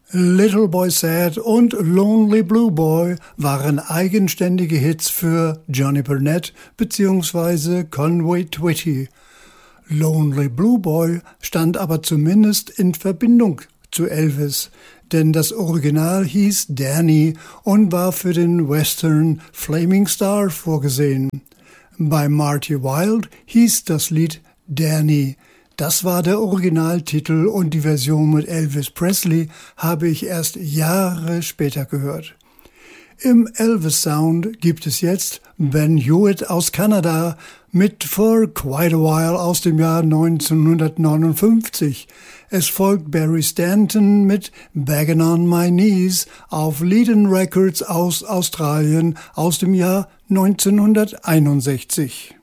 Little Boy Sad und Lonely Blue Boy waren eigenständige Hits für Johnny Burnett bzw. Conway Twitty. Lonely Blue Boy stand aber zumindest in Verbindung zu Elvis, denn das Original hieß Danny und war für den Western Flaming Star vorgesehen. Bei Marty Wilde hieß das Lied Danny. Das war der Originaltitel und die Version mit Elvis Presley habe ich erst Jahre später gehört. Im Elvis-Sound gibt es jetzt Ben Hewitt aus Kanada mit For Quite a While aus dem Jahr 1959. Es folgt Barry Stanton mit Beggin' on My Knees auf Leadin' Records aus Australien aus dem Jahr 1961.